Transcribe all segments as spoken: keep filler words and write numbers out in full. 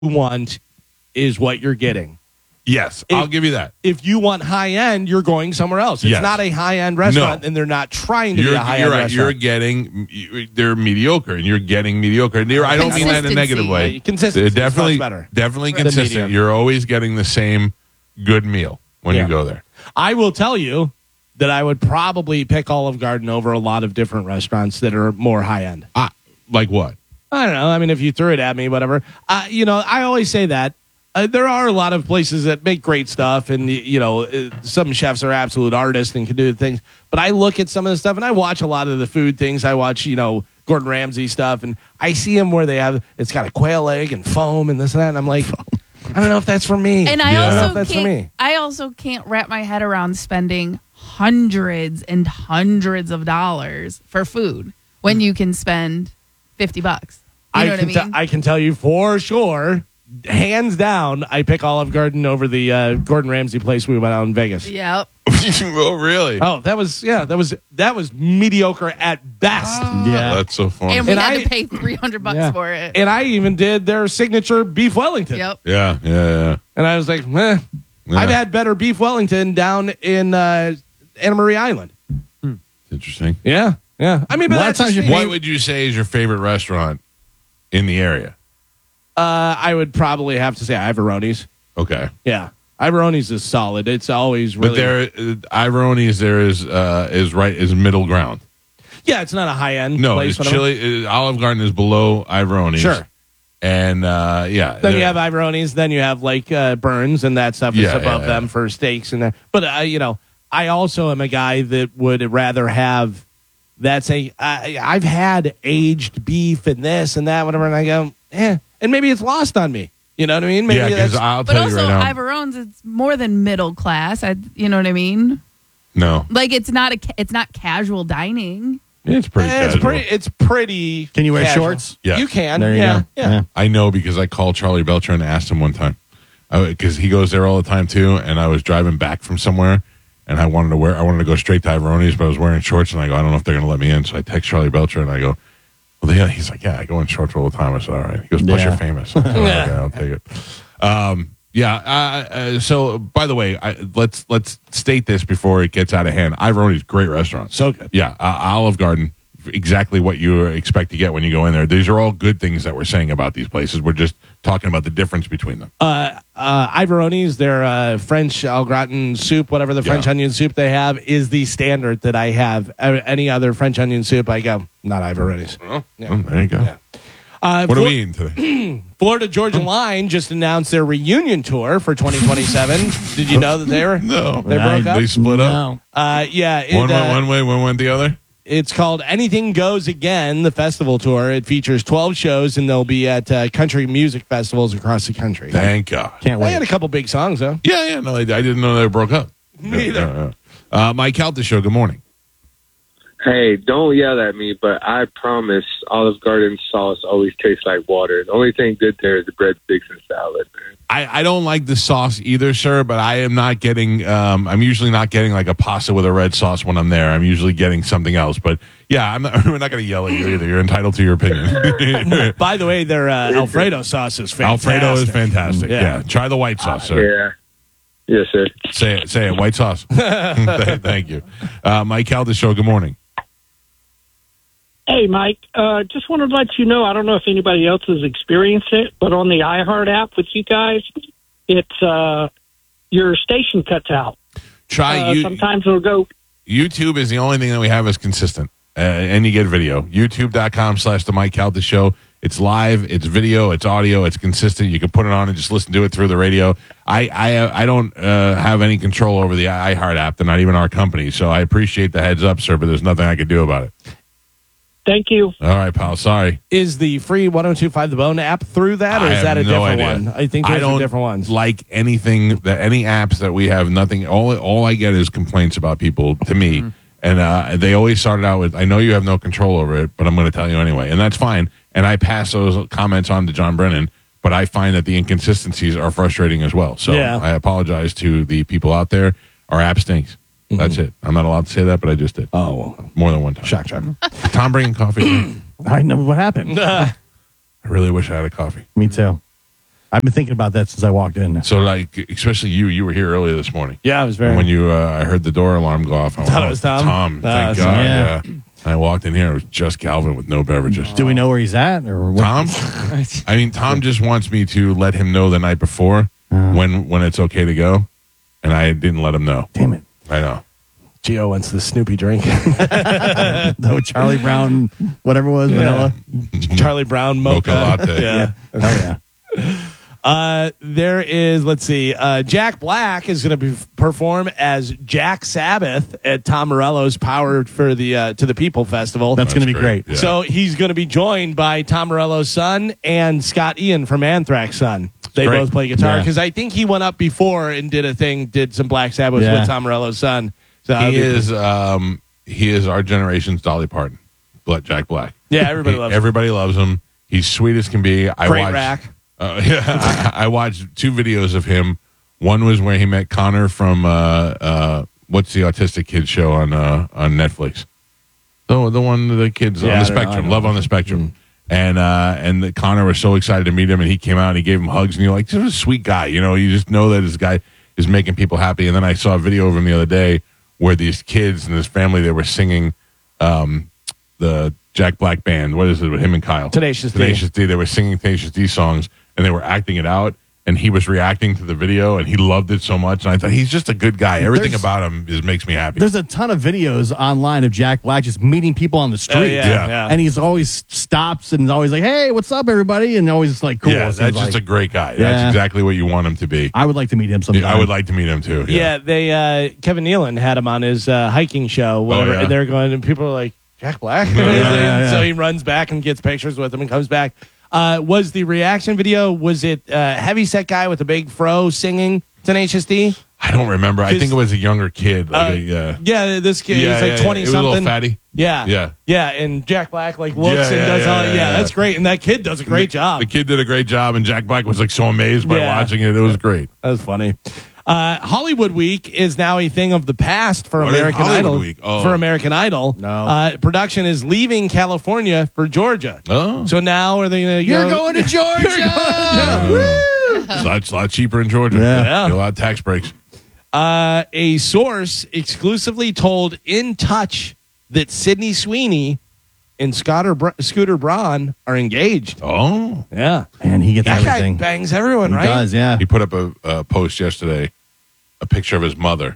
want is what you're getting. Yes, If- I'll give you that. If you want high end, you're going somewhere else. It's Yes. not a high end restaurant, No. and they're not trying to You're, be a high you're end right. You're restaurant. getting you- they're mediocre, and you're getting mediocre. And you're- I don't mean that in a negative way. Yeah, consistency They're is definitely much better definitely than consistent. medium. You're always getting the same good meal when Yeah. you go there. I will tell you that I would probably pick Olive Garden over a lot of different restaurants that are more high end. Uh, like what? I don't know. I mean, if you threw it at me, whatever. Uh, you know, I always say that. Uh, there are a lot of places that make great stuff, and, you know, uh, some chefs are absolute artists and can do things. But I look at some of the stuff, and I watch a lot of the food things. I watch, you know, Gordon Ramsay stuff, and I see them where they have, it's got a quail egg and foam and this and that, and I'm like, I don't know if that's for me. And I Yeah. I don't know if also that's for me. can't. I also can't wrap my head around spending hundreds and hundreds of dollars for food when you can spend fifty bucks. You know I what I can mean? te- I can tell you for sure, hands down, I pick Olive Garden over the uh, Gordon Ramsay place we went out in Vegas. Yep. Oh, really? Oh, that was yeah, that was that was mediocre at best. Yeah. That's so funny. And we And had I- to pay three hundred bucks Yeah. for it. And I even did their signature beef Wellington. Yep. yeah, yeah, yeah. And I was like, meh. Yeah. I've had better beef Wellington down in uh, Anna Marie Island. Interesting. Yeah, yeah. I mean, but A lot of that's times just you me. What would you say is your favorite restaurant in the area? Uh, I would probably have to say Ivaroni's. Okay. Yeah, Ivaroni's is solid. It's always really. But there, uh, Ivaroni's there is uh, is right is middle ground. yeah, it's not a high end. No, place, it's whatever. Chili. Uh, Olive Garden is below Ivaroni's. Sure. And uh, yeah, Then you they're- have Ivaroni's. Then you have like uh, Burns, and that stuff is Yeah, above yeah, them yeah. for steaks and that. But uh, you know, I also am a guy that would rather have. That's a. I, I've had aged beef and this and that, whatever, and I go, eh. And maybe it's lost on me. You know what I mean? Maybe yeah, because that's. I'll But tell also, you right now. Ivarone's, it's more than middle class. I, you know what I mean? No, Like it's not a, ca- it's not casual dining. it's pretty. eh, it's casual. pretty. It's pretty. Can you wear casual. shorts? Yeah. You can. There you yeah, go. yeah. I know because I called Charlie Belcher and asked him one time because he goes there all the time too. And I was driving back from somewhere, and I wanted to wear. I wanted to go straight to Ivaroni's, but I was wearing shorts, and I go, I don't know if they're going to let me in. So I text Charlie Belcher, and I go, well, yeah. He's like, yeah, I go in shorts all the time. I said, all right. He goes, plus Yeah. you're famous. I said, okay, I'll take it. Um, yeah. Uh, uh, so, by the way, I, let's let's state this before it gets out of hand. Ivaroni's great restaurant. So good. Yeah, uh, Olive Garden, exactly what you expect to get when you go in there. These are all good things that we're saying about these places. We're just talking about the difference between them. Uh, uh, Ivaroni's, their uh, French au gratin soup, whatever the French Yeah. onion soup they have, is the standard that I have. Uh, any other French onion soup, I go, not Ivaroni's. Oh, Yeah. oh, there you go. Yeah. Uh, What are Flo- we eating today? Florida Georgia Line just announced their reunion tour for twenty twenty-seven. Did you know that they were? No. They broke up? They split up. No. Uh, yeah. It, One went uh, one way, one went the other. It's called Anything Goes Again, the festival tour. It features twelve shows, and they'll be at uh, country music festivals across the country. Thank God. Can't They had wait. a couple big songs, though. Yeah, yeah. No, I, I didn't know they broke up. Me either. Yeah, yeah, yeah. Uh, Mike Calta Show, good morning. Hey, don't yell at me, but I promise Olive Garden sauce always tastes like water. The only thing good there is the breadsticks and salad, man. I, I don't like the sauce either, sir, but I am not getting, um, I'm usually not getting like a pasta with a red sauce when I'm there. I'm usually getting something else. But yeah, I'm not, we're not going to yell at you either. You're entitled to your opinion. By the way, their uh, Alfredo sauce is fantastic. Alfredo is fantastic. Yeah. Yeah. Try the white sauce, sir. Yeah. Yes, sir. Say it. Say it. White sauce. Thank you. Uh, Mike Calda Show, good morning. Hey, Mike. Uh, just wanted to let you know, I don't know if anybody else has experienced it, but on the iHeart app with you guys, it's uh, your station cuts out. Try Uh, you. sometimes it'll go, YouTube is the only thing that we have is consistent. Uh, and you get video. YouTube.com slash the Mike Calda Show. It's live, it's video, it's audio, it's consistent. You can put it on and just listen to it through the radio. I I, I don't uh, have any control over the iHeart app. They're not even our company. So I appreciate the heads up, sir, but there's nothing I can do about it. thank you. All right, pal. Sorry. Is the free one oh two point five The Bone app through that, or I is that have a no different idea. one? I think I those don't are different ones. like anything that any apps that we have. Nothing. All all I get is complaints about people to me, Mm-hmm. and uh, they always started out with, "I know you have no control over it, but I'm going to tell you anyway," and that's fine. And I pass those comments on to John Brennan, but I find that the inconsistencies are frustrating as well. So Yeah. I apologize to the people out there. Our app stinks. That's it. I'm not allowed to say that, but I just did. Oh, well. More than one time. Shock, shock. Tom bringing coffee. I know what happened. I really wish I had a coffee. Me too. I've been thinking about that since I walked in. So, like, especially you, you were here earlier this morning. Yeah, I was very. And when you, uh, I heard the door alarm go off. I Thought went, it was Tom? Tom, Uh, thank so- God. yeah. Yeah. I walked in here. It was just Calvin with no beverages. Do we know where he's at? Or what? Tom? I mean, Tom just wants me to let him know the night before when when it's okay to go, and I didn't let him know. Damn it. I know. Gio wants the Snoopy drink. No, Charlie Brown, whatever it was, vanilla. Charlie Brown mocha, Mocha latte. Yeah. Oh, yeah. Uh, there is, let's see, uh, Jack Black is going to be perform as Jack Sabbath at Tom Morello's Power for the uh, to the People Festival. That's going to be great. Yeah. So he's going to be joined by Tom Morello's son and Scott Ian from Anthrax son. They Great. both play guitar Yeah. because I think he went up before and did a thing, did some Black Sabbath Yeah. with Tom Morello's son. So that'll He be- is um, he is our generation's Dolly Parton, Black Jack Black. Yeah, everybody loves him. Everybody loves him. He's sweet as can be. I Great watched, rack. Uh, yeah, I, I watched two videos of him. One was where he met Connor from uh, uh, what's the autistic kids show on uh, on Netflix. The the one the kids Yeah, on I the don't know, I spectrum, know. Love on the Spectrum, and uh, and the, Connor was so excited to meet him, and he came out and he gave him hugs, and you're like, this is a sweet guy, you know. You just know that this guy is making people happy. And then I saw a video of him the other day where these kids and this family, they were singing um, the Jack Black band. What is it with him and Kyle? Tenacious D. Tenacious D. They were singing Tenacious D songs, and they were acting it out, and he was reacting to the video, and he loved it so much. And I thought, he's just a good guy. Everything There's- about him is makes me happy. There's a ton of videos online of Jack Black just meeting people on the street. Oh, yeah, Yeah. yeah. And he's always stops and is always like, hey, what's up, everybody? And always like, cool. yeah, So that's he's just like, a great guy. Yeah. That's exactly what you want him to be. I would like to meet him sometime. I would like to meet him too. Yeah, they uh, Kevin Nealon had him on his uh, hiking show, whatever, Oh, yeah? and they're going, and people are like, Jack Black? yeah, yeah. So he runs back and gets pictures with him and comes back. Uh, was the reaction video, was it uh, heavyset guy with a big fro singing Tenacious D? I don't remember. I 'Cause- think it was a younger kid. Like Uh, a, yeah. Yeah, this kid, Yeah, he's like yeah, yeah. twenty He was a little something. fatty. Yeah. Yeah. Yeah, and Jack Black like looks Yeah, and yeah, does yeah, all, yeah, yeah, yeah. that's great. And that kid does a great The- job. The kid did a great job, and Jack Black was like so amazed by Yeah. watching it. It was great. That was funny. Uh, Hollywood Week is now a thing of the past for What is American Hollywood Idol. Week? Oh. For American Idol, No. uh, production is leaving California for Georgia. Oh. So now are they going to You're going to Georgia! It's a lot, it's a lot cheaper in Georgia. Yeah. Yeah. Get a lot of tax breaks. Uh, a source exclusively told In Touch that Sydney Sweeney and Scooter, Br- Scooter Braun are engaged. Oh. Yeah. And he gets That everything. guy bangs everyone, He right? does, yeah. He put up a, a post yesterday, a picture of his mother.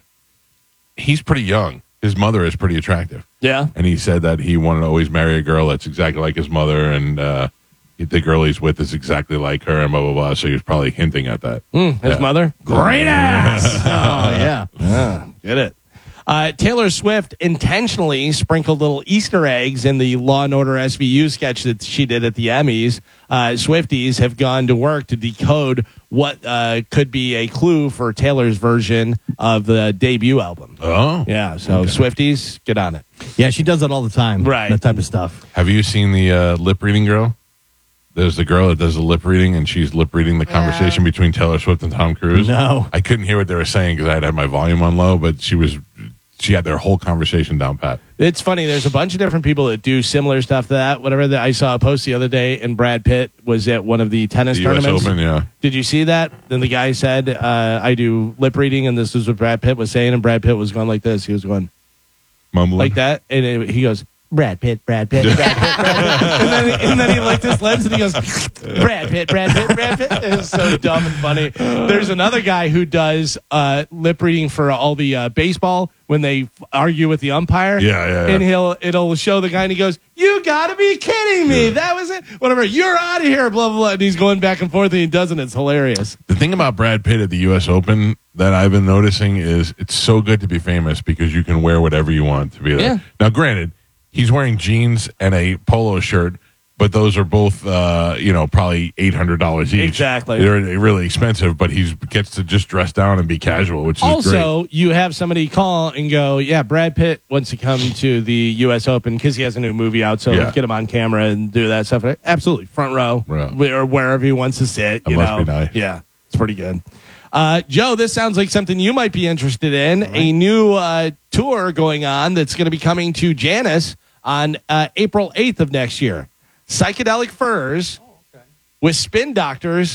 He's pretty young. His mother is pretty attractive. Yeah. And he said that he wanted to always marry a girl that's exactly like his mother, and uh, the girl he's with is exactly like her, and blah, blah, blah. So he was probably hinting at that. Mm, his Yeah. mother? Great ass. Oh, yeah. Yeah, get it. Uh, Taylor Swift intentionally sprinkled little Easter eggs in the Law and Order S V U sketch that she did at the Emmys. Uh, Swifties have gone to work to decode what uh, could be a clue for Taylor's version of the debut album. Oh. Yeah, so Swifties, get on it. Yeah, she does that all the time. Right. That type of stuff. Have you seen the uh, lip reading girl? There's the girl that does the lip reading, and she's lip reading the conversation between Taylor Swift and Tom Cruise. No. I couldn't hear what they were saying because I had had my volume on low, but she was she had their whole conversation down pat. It's funny. There's a bunch of different people that do similar stuff to that. Whatever that I saw a post the other day, and Brad Pitt was at one of the tennis The U S tournaments. Open, yeah. Did you see that? Then the guy said, uh, "I do lip reading," and this is what Brad Pitt was saying. And Brad Pitt was going like this. He was going Mumbling. like that, and it, he goes, "Brad Pitt, Brad Pitt, Brad Pitt, Brad Pitt," and then, and then he licked his lips and he goes, "Brad Pitt, Brad Pitt, Brad Pitt." It's so dumb and funny. There's another guy who does uh, lip reading for all the uh, baseball when they f- argue with the umpire. Yeah, yeah, yeah. And he'll it'll show the guy and he goes, "You gotta be kidding me! That was it. Whatever. You're out of here." Blah blah blah. And he's going back and forth and he does it. It's hilarious. The thing about Brad Pitt at the U S Open that I've been noticing is it's so good to be famous because you can wear whatever you want to be there. Yeah. Now, granted, he's wearing jeans and a polo shirt, but those are both, uh, you know, probably eight hundred dollars each. Exactly. They're really expensive, but he gets to just dress down and be casual, which is great. Also, you have somebody call and go, "Yeah, Brad Pitt wants to come to the U S Open because he has a new movie out, so Yeah. get him on camera and do that stuff." Absolutely, front row Right. or wherever he wants to sit. That You must know, be nice. Yeah, it's pretty good. Uh, Joe, this sounds like something you might be interested in. A new uh, tour going on that's going to be coming to Janus on uh, April eighth of next year. Psychedelic Furs with Spin Doctors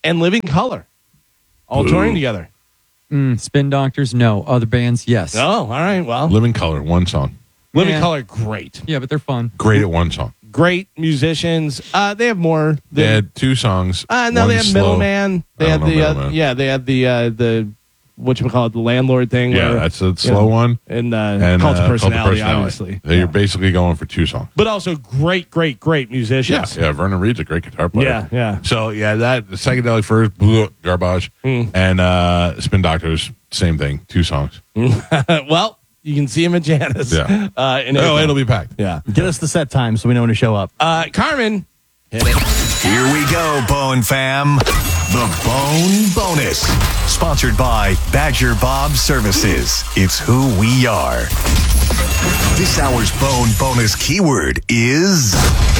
and Living Color, all Ooh. touring together. Mm, Spin Doctors, no. Other bands, yes. Oh, all right. Well, Living Color, one song. Living Yeah. Color, great. Yeah, but they're fun. Great at one song. Great musicians. Uh, they have more. They Than, had two songs. uh, no, one they had slow. Middleman. They I had don't know the uh, Middleman. yeah. They had the uh, the whatchamacallit, the landlord thing. Yeah, where, that's a slow yeah. one. and, uh, And Cult of uh, Personality, Personality. obviously. So you're Yeah. basically going for two songs. But also great, great, great musicians. Yeah, Vernon Reed's a great guitar player. Yeah, yeah. So yeah, that the psychedelic first, bleh, garbage, Mm. and uh, Spin Doctors, same thing, two songs. Well, you can see him at Janice. Yeah. Uh, in Oh, April. it'll be packed. Yeah. Get us the set time so we know when to show up. Uh, Carmen, hit it. Here we go, Bone Fam. The Bone Bonus. Sponsored by Badger Bob Services. It's who we are. This hour's Bone Bonus keyword is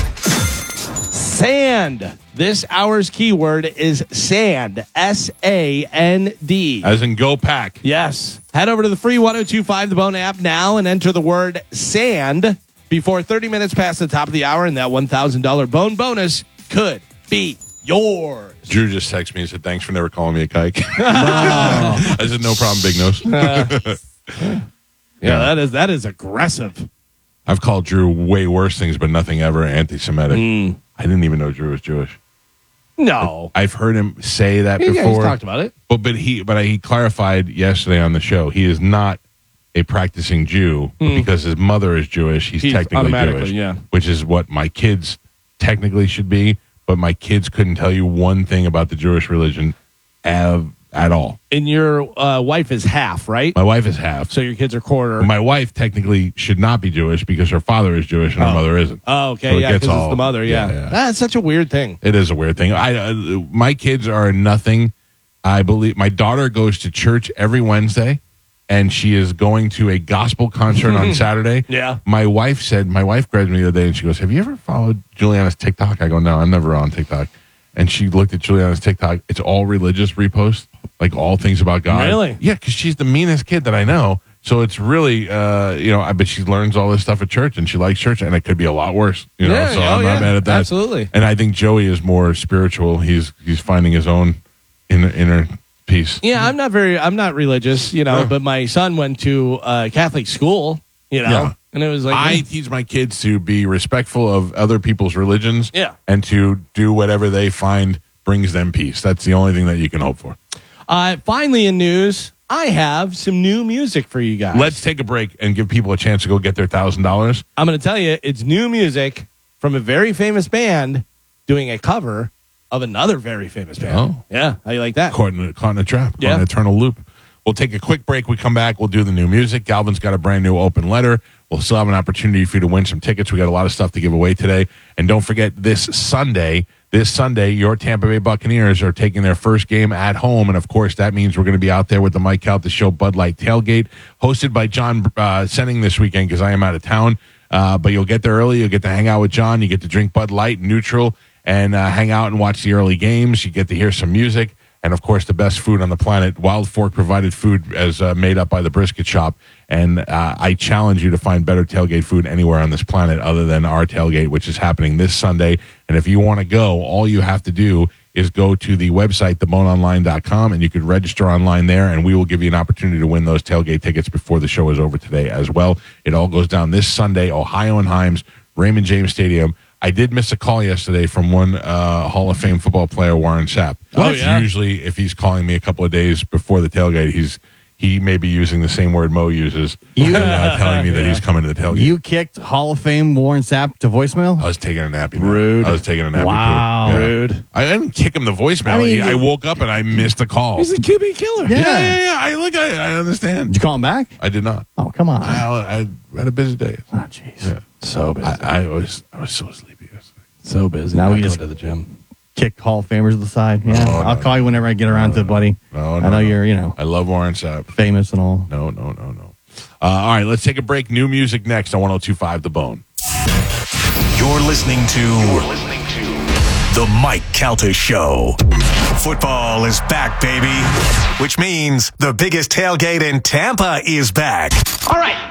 Sand. This hour's keyword is sand. S A N D. As in, go pack. Yes. Head over to the free one oh two five The Bone app now and enter the word sand before thirty minutes past the top of the hour, and that one thousand dollars Bone bonus could be yours. Drew just texted me and said, "Thanks for never calling me a kike." I said, "No problem, big nose." Yeah, that is that is aggressive. I've called Drew way worse things, but nothing ever anti-Semitic. Mm. I didn't even know Drew was Jewish. No. I've heard him say that Yeah, yeah, before. he's talked about it. But but he but he clarified yesterday on the show he is not a practicing Jew, but because his mother is Jewish, he's, He's technically automatically, Jewish. yeah. Which is what my kids technically should be, but my kids couldn't tell you one thing about the Jewish religion av- at all. And your uh, wife is half, right? My wife is half. So your kids are quarter. My wife technically should not be Jewish because her father is Jewish and her Oh. mother isn't. Oh, okay. So it yeah, gets because it's all- the mother. Yeah. yeah, yeah. That's such a weird thing. It is a weird thing. I uh, my kids are nothing. I believe my daughter goes to church every Wednesday, and she is going to a gospel concert on Saturday. Yeah. My wife said, my wife grabbed me the other day, and she goes, "Have you ever followed Juliana's TikTok?" I go, "No, I'm never on TikTok." And she looked at Juliana's TikTok. It's all religious reposts, like all things about God. Really? Yeah, because she's the meanest kid that I know. So it's really, uh, you know, I bet she learns all this stuff at church, and she likes church, and it could be a lot worse. You know, Yeah, so oh, I'm not yeah, mad at that. absolutely. And I think Joey is more spiritual. He's he's finding his own inner, inner peace. Yeah, I'm not very, I'm not religious, you know, Yeah. but my son went to uh, Catholic school, you know, Yeah. and it was like, I teach my kids to be respectful of other people's religions, Yeah. and to do whatever they find brings them peace. That's the only thing that you can hope for. uh, finally in news, I have some new music for you guys. Let's take a break and give people a chance to go get their thousand dollars. I'm going to tell you, it's new music from a very famous band doing a cover of another very famous band. Oh. Yeah, how you like that? Caught in, a, caught in a trap, caught Yeah. in an eternal loop. We'll take a quick break. We come back. We'll do the new music. Galvin's got a brand new open letter. We'll still have an opportunity for you to win some tickets. We got a lot of stuff to give away today. And don't forget this Sunday, this Sunday, your Tampa Bay Buccaneers are taking their first game at home. And of course, that means we're going to be out there with the Mike Calta Show Bud Light Tailgate, hosted by John uh, Senning this weekend because I am out of town. Uh, but you'll get there early. You'll get to hang out with John. You get to drink Bud Light, neutral, and uh, hang out and watch the early games. You get to hear some music. And, of course, the best food on the planet. Wild Fork provided food as uh, made up by the Brisket Shop. And uh, I challenge you to find better tailgate food anywhere on this planet other than our tailgate, which is happening this Sunday. And if you want to go, all you have to do is go to the website, the bone online dot com, and you could register online there, and we will give you an opportunity to win those tailgate tickets before the show is over today as well. It all goes down this Sunday, Ohio and Himes, Raymond James Stadium. I did miss a call yesterday from one uh, Hall of Fame football player, Warren Sapp. Oh, That's yeah? Usually, if he's calling me a couple of days before the tailgate, he's he may be using the same word Mo uses, you, and uh, telling me that he's coming to the tailgate. You kicked Hall of Fame Warren Sapp to voicemail? I was taking a nappy. man. Rude. I was taking a nappy. Wow. poop. Yeah. Rude. I didn't kick him the voicemail. I mean, I, I you- woke up and I missed the call. He's a Q B killer. Yeah. yeah, yeah, yeah. I look. I, I understand. Did you call him back? I did not. Oh, come on. I, I had a busy day. Oh, jeez. Yeah. So busy. I, I was I was so sleepy yesterday. so busy. Now Not we going just- to the gym. Kick Hall of Famers to the side. Yeah. No, I'll no. call you whenever I get around to it, buddy. No, no, I know no. you're, you know, I love Warren Sapp. famous and all. No, no, no, no. Uh, all right, let's take a break. New music next on one oh two point five The Bone. You're listening to You're listening to The Mike Calta Show. Football is back, baby. Which means the biggest tailgate in Tampa is back. All right.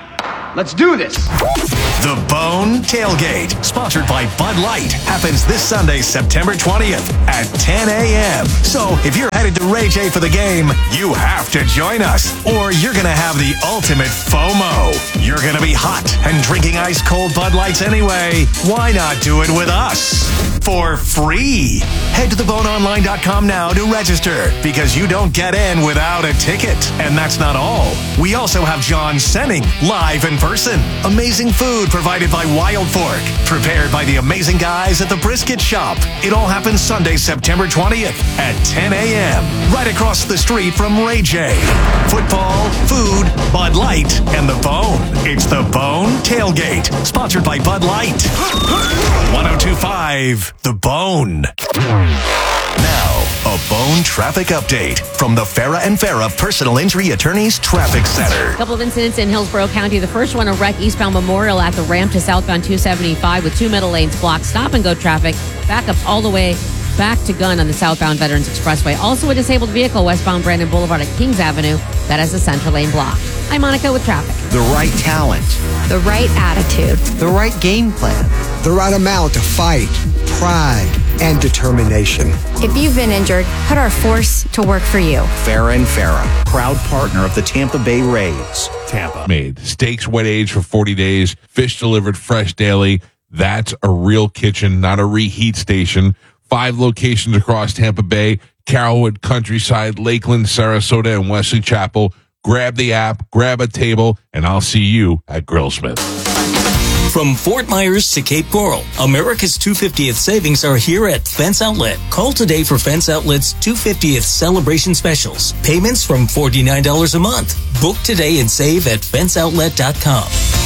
Let's do this. The Bone Tailgate, sponsored by Bud Light, happens this Sunday, September twentieth at ten a.m. So if you're headed to Ray J for the game, you have to join us, or you're going to have the ultimate FOMO. You're going to be hot and drinking ice-cold Bud Lights anyway. Why not do it with us? For free. Head to the bone online dot com now to register, because you don't get in without a ticket. And that's not all. We also have John Senning live in person. Amazing food provided by Wild Fork, prepared by the amazing guys at the Brisket Shop. It all happens Sunday, September twentieth at ten a.m. right across the street from Ray J. Football, food, Bud Light, and the Bone. It's the Bone Tailgate, sponsored by Bud Light. one oh two point five The Bone. Now, a Bone traffic update from the Farah and Farah Personal Injury Attorneys Traffic Center. A couple of incidents in Hillsborough County. The first one, a wreck eastbound Memorial at the ramp to southbound two seventy-five with two middle lanes blocked. Stop and go traffic. Backups all the way back to Gunn on the southbound Veterans Expressway. Also a disabled vehicle westbound Brandon Boulevard at Kings Avenue that has the center lane blocked. I'm Monica with traffic. The right talent. The right attitude. The right game plan. The right amount of fight, pride, and determination. If you've been injured, put our force to work for you. Farah and Farah, proud partner of the Tampa Bay Rays. Tampa. Made. Steaks wet aged for forty days. Fish delivered fresh daily. That's a real kitchen, not a reheat station. Five locations across Tampa Bay, Carrollwood, Countryside, Lakeland, Sarasota, and Wesley Chapel. Grab the app, grab a table, and I'll see you at Grillsmith. From Fort Myers to Cape Coral, America's two hundred fiftieth savings are here at Fence Outlet. Call today for Fence Outlet's two hundred fiftieth celebration specials. Payments from forty-nine dollars a month. Book today and save at fence outlet dot com.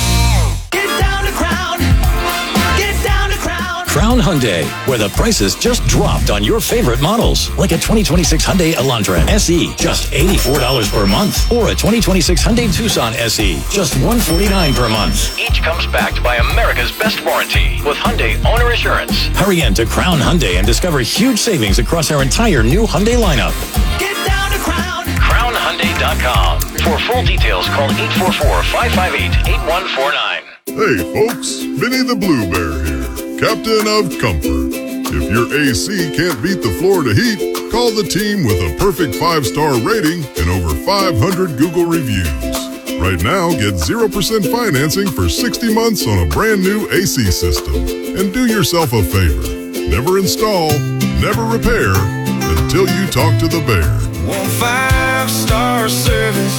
Crown Hyundai, where the prices just dropped on your favorite models. Like a twenty twenty-six Hyundai Elantra S E, just eighty-four dollars per month. Or a twenty twenty-six Hyundai Tucson S E, just one hundred forty-nine dollars per month. Each comes backed by America's best warranty with Hyundai Owner Assurance. Hurry in to Crown Hyundai and discover huge savings across our entire new Hyundai lineup. Get down to Crown. crown hyundai dot com. For full details, call eight four four, five five eight, eight one four nine. Hey folks, Vinny the Blue Bear here, Captain of Comfort. If your A C can't beat the Florida heat, call the team with a perfect five-star rating and over five hundred Google reviews. Right now, get zero percent financing for sixty months on a brand new A C system. And do yourself a favor. Never install, never repair until you talk to the bear. Want five-star service?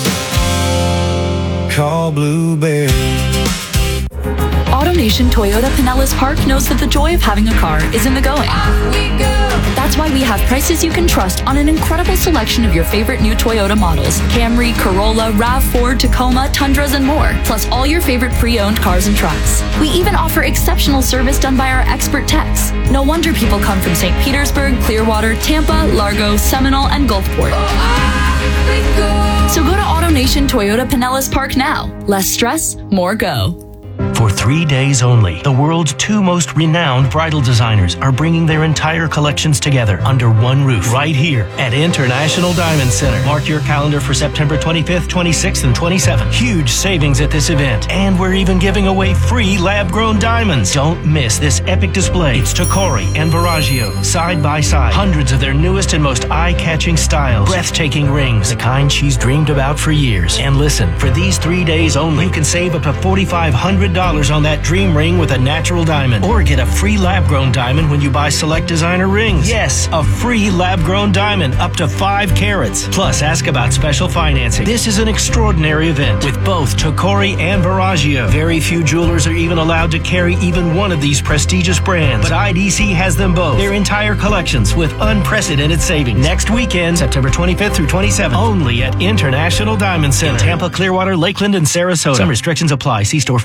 Call Blue Bear. AutoNation Toyota Pinellas Park knows that the joy of having a car is in the going. That's why we have prices you can trust on an incredible selection of your favorite new Toyota models. Camry, Corolla, RAV four, Tacoma, Tundras, and more. Plus all your favorite pre-owned cars and trucks. We even offer exceptional service done by our expert techs. No wonder people come from Saint Petersburg, Clearwater, Tampa, Largo, Seminole, and Gulfport. So go to AutoNation Toyota Pinellas Park now. Less stress, more go. For three days only, the world's two most renowned bridal designers are bringing their entire collections together under one roof right here at International Diamond Center. Mark your calendar for September twenty-fifth, twenty-sixth, and twenty-seventh. Huge savings at this event, and we're even giving away free lab-grown diamonds. Don't miss this epic display. It's Tacori and Verragio, side by side. Hundreds of their newest and most eye-catching styles. Breathtaking rings, the kind she's dreamed about for years. And listen, for these three days only, you can save up to four thousand five hundred dollars on that dream ring with a natural diamond. Or get a free lab-grown diamond when you buy select designer rings. Yes, a free lab-grown diamond up to five carats. Plus, ask about special financing. This is an extraordinary event with both Tacori and Verragio. Very few jewelers are even allowed to carry even one of these prestigious brands. But I D C has them both. Their entire collections with unprecedented savings. Next weekend, September twenty-fifth through twenty-seventh, only at International Diamond Center. In Tampa, Clearwater, Lakeland, and Sarasota. Some restrictions apply. See store for details.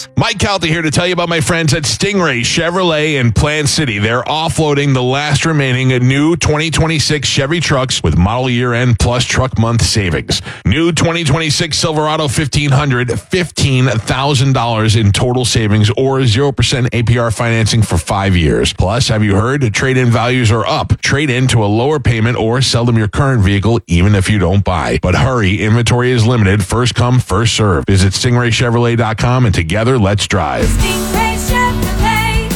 details. Mike Calta here to tell you about my friends at Stingray Chevrolet in Plant City. They're offloading the last remaining new twenty twenty-six Chevy trucks with model year end plus truck month savings. New twenty twenty-six Silverado fifteen hundred, fifteen thousand dollars in total savings or zero percent A P R financing for five years. Plus, have you heard? Trade-in values are up. Trade in to a lower payment or sell them your current vehicle even if you don't buy. But hurry, inventory is limited. First come, first serve. Visit stingray chevrolet dot com and together, let's drive. Stingray Chevrolet.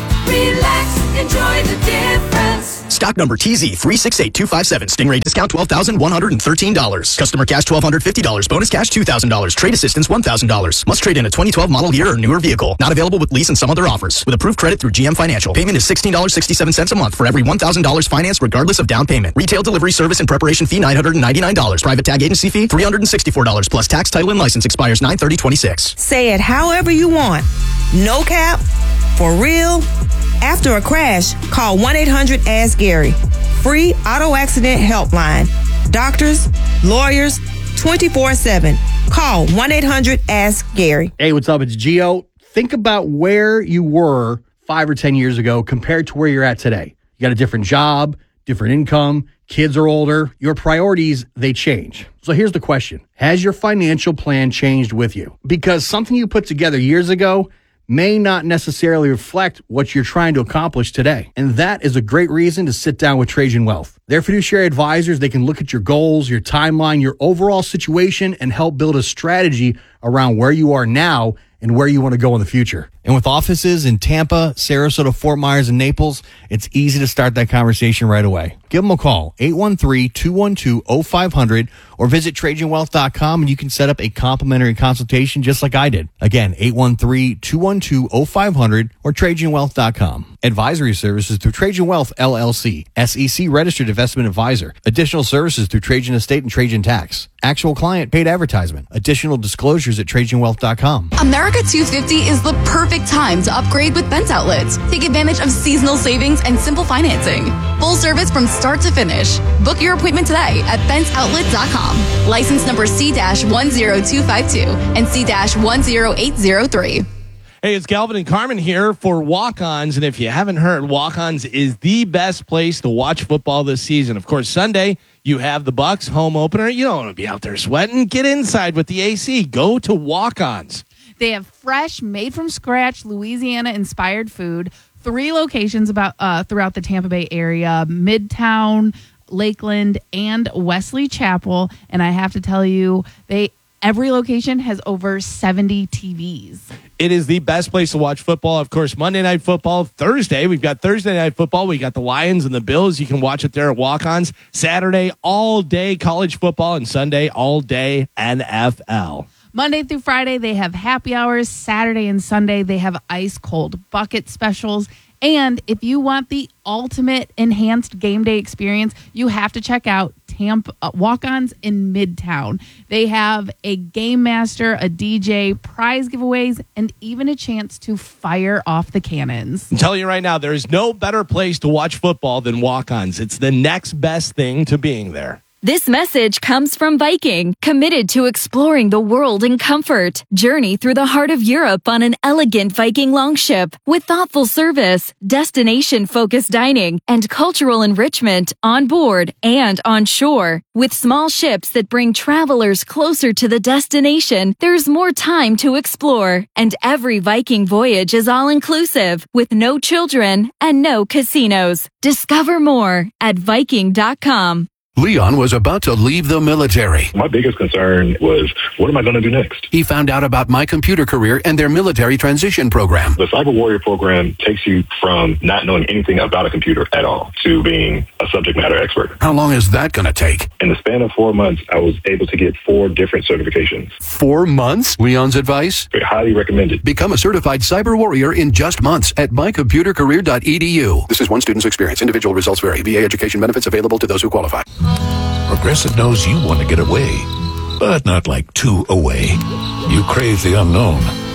Relax, enjoy the difference. Stock number T Z three six eight two five seven. Stingray discount twelve thousand one hundred thirteen dollars. Customer cash one thousand two hundred fifty dollars. Bonus cash two thousand dollars. Trade assistance one thousand dollars. Must trade in a twenty twelve model year or newer vehicle. Not available with lease and some other offers. With approved credit through G M Financial. Payment is sixteen dollars and sixty-seven cents a month for every one thousand dollars financed regardless of down payment. Retail delivery service and preparation fee nine hundred ninety-nine dollars. Private tag agency fee three hundred sixty-four dollars plus tax, title, and license expires nine thirty twenty-six. Say it however you want. No cap, for real. After a crash, call one eight hundred ask Gary. Free auto accident helpline. Doctors, lawyers, twenty-four seven. Call one eight hundred ask Gary. Hey, what's up? It's Gio. Think about where you were five or ten years ago compared to where you're at today. You got a different job, different income, kids are older. Your priorities, they change. So here's the question. Has your financial plan changed with you? Because something you put together years ago may not necessarily reflect what you're trying to accomplish today. And that is a great reason to sit down with Trajan Wealth. They're fiduciary advisors. They can look at your goals, your timeline, your overall situation, and help build a strategy around where you are now and where you want to go in the future. And with offices in Tampa, Sarasota, Fort Myers, and Naples, it's easy to start that conversation right away. Give them a call, eight one three, two one two, zero five zero zero, or visit Trajan Wealth dot com and you can set up a complimentary consultation just like I did. Again, eight one three, two one two, zero five zero zero or Trajan Wealth dot com. Advisory services through Trajan Wealth, L L C, S E C registered investment advisor. Additional services through Trajan Estate and Trajan Tax. Actual client paid advertisement. Additional disclosures at Trajan Wealth dot com. America two fifty is the perfect time to upgrade with Fence Outlets. Take advantage of seasonal savings and simple financing. Full service from start to finish. Book your appointment today at fence outlet dot com. License number C one zero two five two and C one zero eight zero three. Hey, it's Galvin and Carmen here for Walk-Ons, and if you haven't heard, Walk-Ons is the best place to watch football this season. Of course, Sunday, you have the Bucks home opener. You don't want to be out there sweating. Get inside with the A C. Go to Walk-Ons. They have fresh, made from scratch, Louisiana-inspired food. Three locations about uh, throughout the Tampa Bay area, Midtown, Lakeland, and Wesley Chapel. And I have to tell you, they every location has over seventy T Vs. It is the best place to watch football. Of course, Monday Night Football, Thursday, we've got Thursday Night Football. We got the Lions and the Bills. You can watch it there at Walk-Ons. Saturday, all day college football, and Sunday, all day N F L. Monday through Friday, they have happy hours. Saturday and Sunday, they have ice cold bucket specials. And if you want the ultimate enhanced game day experience, you have to check out Tampa uh, Walk-Ons in Midtown. They have a game master, a D J, prize giveaways, and even a chance to fire off the cannons. I'm telling you right now, there is no better place to watch football than Walk-Ons. It's the next best thing to being there. This message comes from Viking, committed to exploring the world in comfort. Journey through the heart of Europe on an elegant Viking longship with thoughtful service, destination-focused dining, and cultural enrichment on board and on shore. With small ships that bring travelers closer to the destination, there's more time to explore. And every Viking voyage is all-inclusive, with no children and no casinos. Discover more at Viking dot com. Leon was about to leave the military. My biggest concern was, what am I going to do next? He found out about My Computer Career and their military transition program. The Cyber Warrior program takes you from not knowing anything about a computer at all to being a subject matter expert. How long is that going to take? In the span of four months, I was able to get four different certifications. Four months? Leon's advice? Very highly recommended. Become a certified Cyber Warrior in just months at my computer career dot e d u. This is one student's experience. Individual results vary. V A education benefits available to those who qualify. Progressive knows you want to get away, but not like too away. You crave the unknown.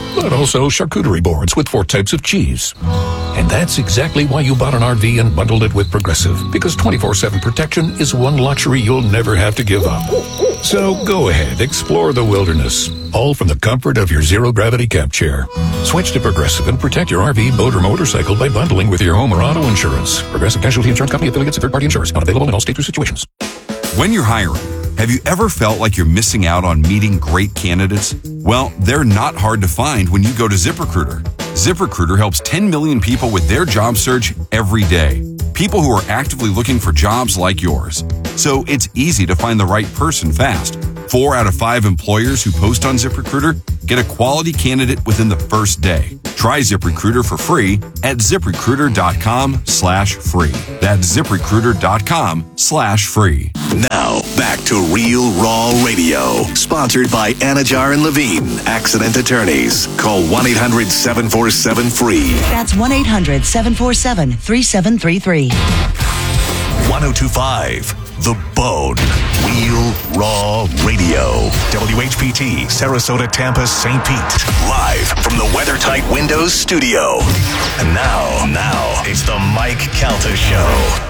but also charcuterie boards with four types of cheese. And that's exactly why you bought an R V and bundled it with Progressive, because twenty-four seven protection is one luxury you'll never have to give up. So go ahead, explore the wilderness, all from the comfort of your zero-gravity camp chair. Switch to Progressive and protect your R V, boat, or motorcycle by bundling with your home or auto insurance. Progressive Casualty Insurance Company, affiliates, and third-party insurers. Not available in all states or situations. When you're hiring, have you ever felt like you're missing out on meeting great candidates? Well, they're not hard to find when you go to ZipRecruiter. ZipRecruiter helps ten million people with their job search every day. People who are actively looking for jobs like yours. So it's easy to find the right person fast. Four out of five employers who post on ZipRecruiter get a quality candidate within the first day. Try ZipRecruiter for free at ZipRecruiter.com slash free. That's ZipRecruiter.com slash free. Now, back to Real Raw Radio. Sponsored by Anajar and Levine, accident attorneys. Call one eight hundred seven four seven free. That's one eight hundred seven four seven three seven three three. one oh two point five The Bone. Real Raw Radio. W H P T, Sarasota, Tampa, Saint Pete. Live from the WeatherTight Windows studio. And now, now, it's the Mike Calta Show.